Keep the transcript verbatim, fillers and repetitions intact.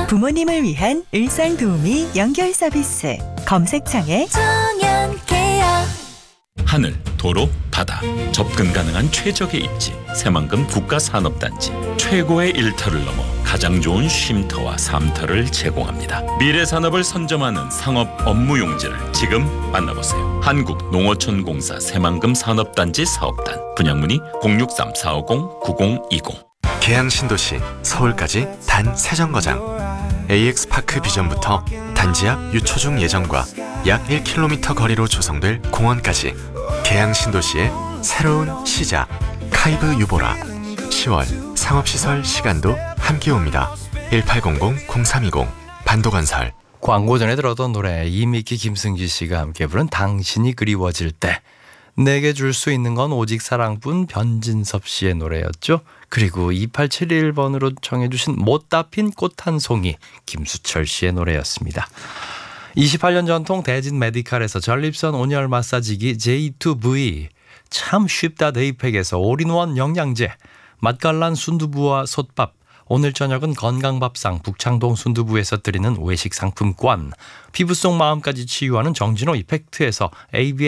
부모님을 위한 일상도우미 연결 서비스. 검색창에 정연케어. 하늘, 도로, 바다, 접근 가능한 최적의 입지 새만금 국가산업단지. 최고의 일터를 넘어 가장 좋은 쉼터와 삶터를 제공합니다. 미래산업을 선점하는 상업 업무 용지를 지금 만나보세요. 한국농어촌공사 새만금 산업단지 사업단. 분양문의 공육삼 사오공 구공이공. 계양신도시 서울까지 단 세 정거장. 에이엑스파크 비전부터 단지 앞 유초중 예정과 약 일 킬로미터 거리로 조성될 공원까지 계양신도시의 새로운 시작. 카이브 유보라. 시월 상업시설 시간도 함께 옵니다. 일팔공공 공삼이공 반도건설. 광고 전에 들었던 노래 이미키 김승기 씨가 함께 부른 당신이 그리워질 때. 내게 줄 수 있는 건 오직 사랑뿐 변진섭 씨의 노래였죠. 그리고 이팔칠일 번으로 청해 주신 못다 핀 꽃 한 송이 김수철 씨의 노래였습니다. 이십팔 년 전통 대진 메디칼에서 전립선 온열 마사지기 제이 투 브이, 참 쉽다 데이팩에서 올인원 영양제, 맛깔난 순두부와 솥밥, 오늘 저녁은 건강밥상 북창동 순두부에서 드리는 외식 상품권, 피부 속 마음까지 치유하는 정진호 이펙트에서 에이비에스